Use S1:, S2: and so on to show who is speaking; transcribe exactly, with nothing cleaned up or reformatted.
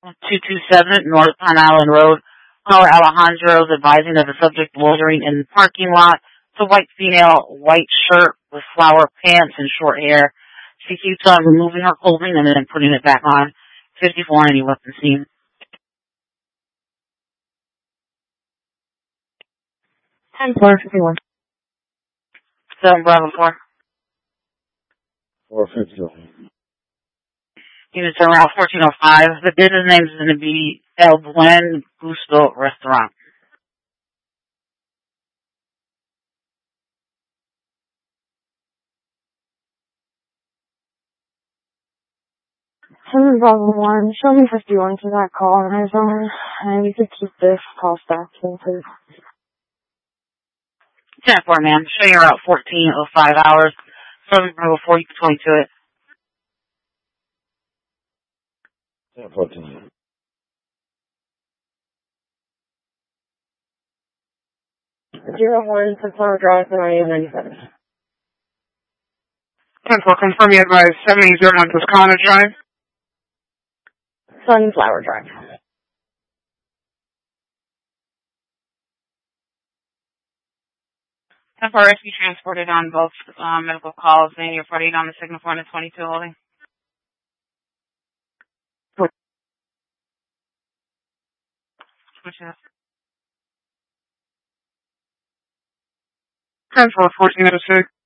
S1: two two seven North Pine Island Road. Caller Alejandro is advising that the subject loitering in the parking lot. It's a white female, white shirt with flower pants and short hair. She keeps on removing her clothing and then putting it back on. fifty-four on any weapon scene. ten four fifty-one. seven Bravo four.
S2: four fifty-one.
S1: Units around fourteen oh five. The business name is going to be El Buen Gusto Restaurant.
S3: seven Bravo one, show me fifty-one to that call on his own, and you could keep this call stacked in, please.
S1: ten four, ma'am. Showing you around fourteen oh five hours. seven Bravo four, you can twenty to it.
S2: ten fourteen.
S3: Zero one, Sunflower Drive, nine ninety-seven.
S4: ten four, confirm you advise seventy oh one Toscana Drive.
S3: Sunflower Drive.
S1: ten four, rescue transported on both um, medical calls, and you're forty-eight on the signal for the twenty-two holding. Which is
S4: ten four, fourteen oh six.